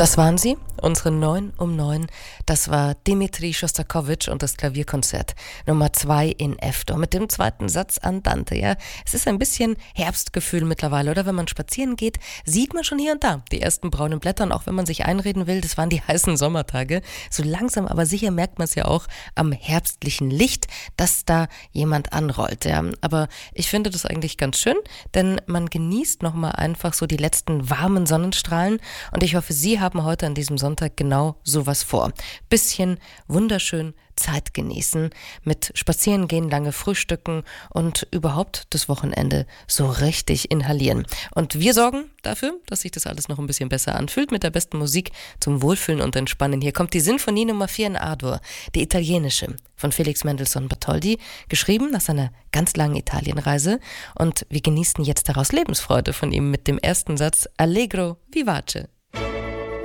Das waren sie, unsere 9 um 9. Das war Dmitri Schostakowitsch und das Klavierkonzert Nummer 2 in F-Dur mit dem zweiten Satz Andante. Ja, es ist ein bisschen Herbstgefühl mittlerweile, oder? Wenn man spazieren geht, sieht man schon hier und da die ersten braunen Blätter. Und auch wenn man sich einreden will, das waren die heißen Sommertage. So langsam, aber sicher merkt man es ja auch am herbstlichen Licht, dass da jemand anrollt. Ja. Aber ich finde das eigentlich ganz schön, denn man genießt nochmal einfach so die letzten warmen Sonnenstrahlen. Und ich hoffe, Sie haben heute an diesem Sonntag genau sowas vor. Bisschen wunderschön Zeit genießen, mit Spazierengehen, lange Frühstücken und überhaupt das Wochenende so richtig inhalieren. Und wir sorgen dafür, dass sich das alles noch ein bisschen besser anfühlt mit der besten Musik zum Wohlfühlen und Entspannen. Hier kommt die Sinfonie Nummer 4 in A-Dur, die italienische, von Felix Mendelssohn Bartholdy, geschrieben nach seiner ganz langen Italienreise. Und wir genießen jetzt daraus Lebensfreude von ihm mit dem ersten Satz Allegro vivace.